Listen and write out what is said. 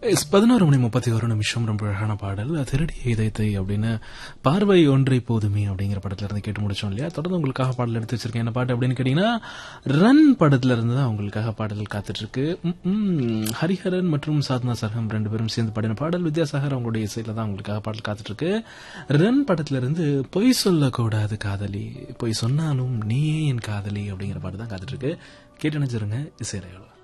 11:31 ரொம்ப அழகான பாடல். திருடிய இதயத்தை அப்படின்னு பார்வை ஒன்றை போதுமே அப்படிங்கிற படத்துல இருந்து கேட்டு முடிச்சோம் இல்லையா. தொடர்ந்து உங்களுக்காக பாடல் எடுத்து வச்சிருக்கேன். என்ன பாட்டு அப்படின்னு கேட்டீங்கன்னா, ரன் படத்துல இருந்து தான் உங்களுக்காக பாடல் காத்துட்டு இருக்கு. ஹரிஹரன் மற்றும் சாத்னா சர்கம் 2 பேரும் சேர்ந்து பாடின பாடல். வித்யாசாகர் அவங்களுடைய இசையில தான் உங்களுக்காக பாடல் காத்துட்டு இருக்கு. ரன் படத்துல இருந்து பொய் சொல்லக்கூடாது காதலி, பொய் சொன்னாலும் நீயே என் காதலி அப்படிங்கிற பாட்டு தான் காத்துட்டு இருக்கு. கேட்டு நினைச்சிருங்க. இசையறையோட